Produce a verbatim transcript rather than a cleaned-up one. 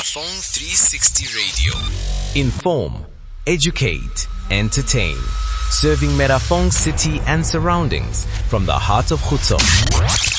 Metafong three sixty Radio. Inform, educate, entertain. Serving Metafong City and surroundings from the heart of Khutso.